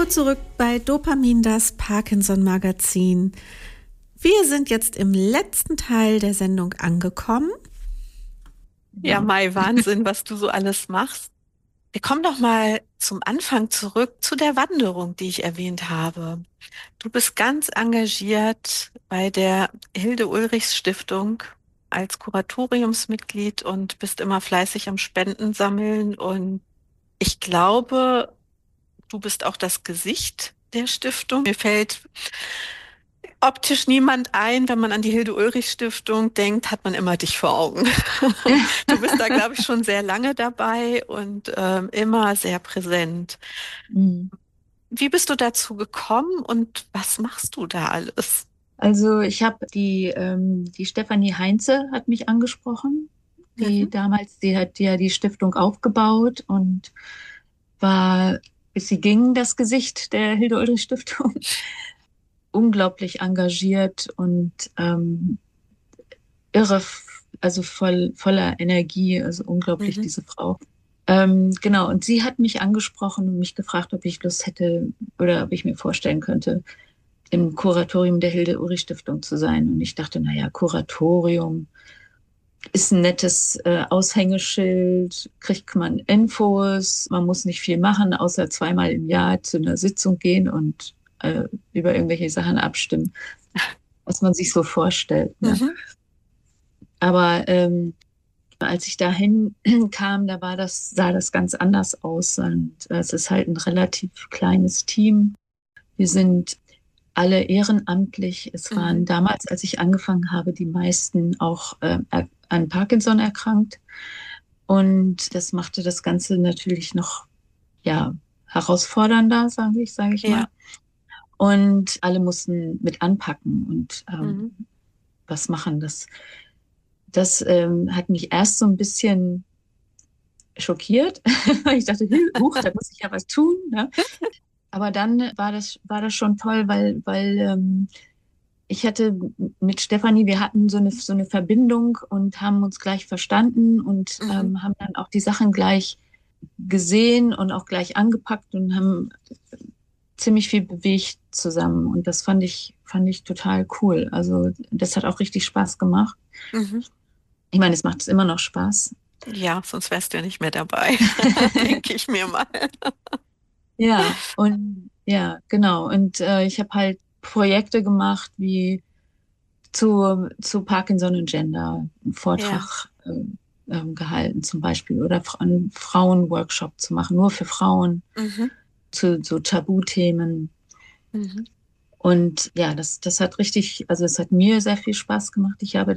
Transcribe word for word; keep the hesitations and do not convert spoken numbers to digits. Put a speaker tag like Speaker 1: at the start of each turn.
Speaker 1: Hallo zurück bei Dopamin, das Parkinson-Magazin. Wir sind jetzt im letzten Teil der Sendung angekommen.
Speaker 2: Ja, Mai, Wahnsinn, was du so alles machst. Wir kommen doch mal zum Anfang zurück zu der Wanderung, die ich erwähnt habe. Du bist ganz engagiert bei der Hilde-Ulrichs-Stiftung als Kuratoriumsmitglied und bist immer fleißig am Spenden sammeln. Und ich glaube, du bist auch das Gesicht der Stiftung. Mir fällt optisch niemand ein. Wenn man an die Hilde-Ulrichs-Stiftung denkt, hat man immer dich vor Augen. Du bist da, glaube ich, schon sehr lange dabei und ähm, immer sehr präsent.
Speaker 3: Mhm.
Speaker 2: Wie bist du dazu gekommen und was machst du da alles?
Speaker 3: Also ich habe die, ähm, die Stefanie Heinze hat mich angesprochen. Die
Speaker 2: Mhm.
Speaker 3: damals, die hat ja die Stiftung aufgebaut und war, bis sie ging, das Gesicht der Hilde-Ulrich-Stiftung. Unglaublich engagiert und ähm, irre, f- also voll, voller Energie, also unglaublich,
Speaker 2: Mhm.
Speaker 3: diese Frau. Ähm, genau, und sie hat mich angesprochen und mich gefragt, ob ich Lust hätte oder ob ich mir vorstellen könnte, im Kuratorium der Hilde-Ulrich-Stiftung zu sein. Und ich dachte, naja, Kuratorium ist ein nettes äh, Aushängeschild, kriegt man Infos, man muss nicht viel machen, außer zweimal im Jahr zu einer Sitzung gehen und äh, über irgendwelche Sachen abstimmen, was man sich so vorstellt. Ne?
Speaker 2: Mhm.
Speaker 3: Aber ähm, als ich dahin kam, da war das, sah das ganz anders aus. Und äh, es ist halt ein relativ kleines Team. Wir sind alle ehrenamtlich. Es
Speaker 2: Mhm.
Speaker 3: waren damals, als ich angefangen habe, die meisten auch äh, er- an Parkinson erkrankt. Und das machte das Ganze natürlich noch, ja, herausfordernder, sage ich, sage ich mal.
Speaker 2: Ja.
Speaker 3: Und alle mussten mit anpacken und ähm,
Speaker 2: Mhm.
Speaker 3: was machen. Das, das ähm, hat mich erst so ein bisschen schockiert. Ich dachte, huch, da muss ich ja was tun. Ne? Aber dann war das, war das schon toll, weil, weil ähm, ich hatte mit Stefanie, wir hatten so eine, so eine Verbindung und haben uns gleich verstanden und
Speaker 2: Mhm.
Speaker 3: ähm, haben dann auch die Sachen gleich gesehen und auch gleich angepackt und haben ziemlich viel bewegt zusammen. Und das fand ich, fand ich total cool. Also das hat auch richtig Spaß gemacht.
Speaker 2: Mhm.
Speaker 3: Ich meine, es macht es immer noch Spaß.
Speaker 2: Ja, sonst wärst du ja nicht mehr dabei, denke ich mir mal.
Speaker 3: Ja, und ja, genau. Und äh, ich habe halt Projekte gemacht wie zu, zu Parkinson und Gender, einen
Speaker 2: Ja.
Speaker 3: Vortrag ähm, ähm, gehalten zum Beispiel oder fra- einen Frauenworkshop zu machen, nur für Frauen,
Speaker 2: Mhm.
Speaker 3: zu so Tabuthemen.
Speaker 2: Mhm.
Speaker 3: Und ja, das, das hat richtig, also es hat mir sehr viel Spaß gemacht. Ich habe